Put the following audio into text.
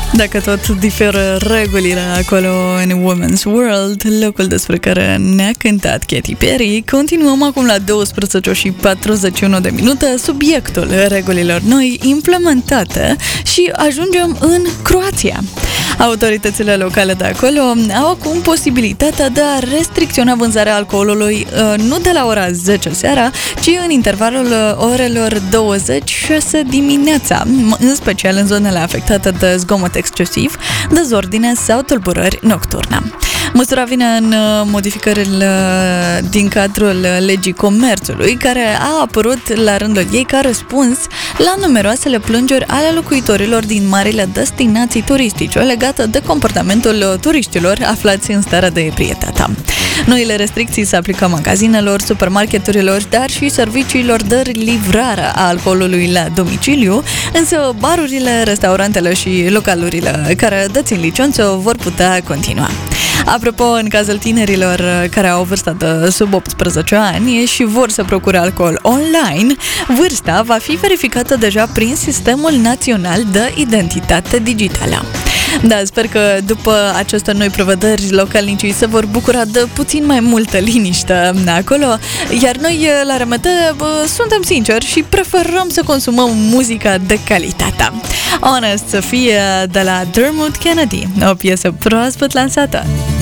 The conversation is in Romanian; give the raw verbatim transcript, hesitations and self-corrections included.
Dacă tot diferă regulile acolo în Women's World, locul despre care ne-a cântat Katy Perry, continuăm acum la douăsprezece și patruzeci și unu de minute subiectul regulilor noi implementate și ajungem în Croația. Autoritățile locale de acolo au acum posibilitatea de a restricționa vânzarea alcoolului nu de la ora zece seara, ci în intervalul orelor douăzeci și șase dimineața, în special în zonele afectate de zgomot excesiv, dezordine sau tulburări nocturne. Măsura vine în modificările din cadrul legii comerțului, care a apărut la rândul ei ca răspuns la numeroasele plângeri ale locuitorilor din marile destinații turistice legate de comportamentul turiștilor aflați în stare de ebrietate. Noile restricții se aplică magazinelor, supermarketurilor, dar și serviciilor de livrare a alcoolului la domiciliu, însă barurile, restaurantele și localurile care dețin licență vor putea continua. Apropo, în cazul tinerilor care au vârsta de sub optsprezece ani și vor să procure alcool online, vârsta va fi verificată deja prin Sistemul Național de Identitate Digitală. Da, sper că după aceste noi prevederi localnicii se vor bucura de puțin mai multă liniște acolo, iar noi la R M T suntem sinceri și preferăm să consumăm muzica de calitate. Honest să fie de la Dermot Kennedy, o piesă proaspăt lansată.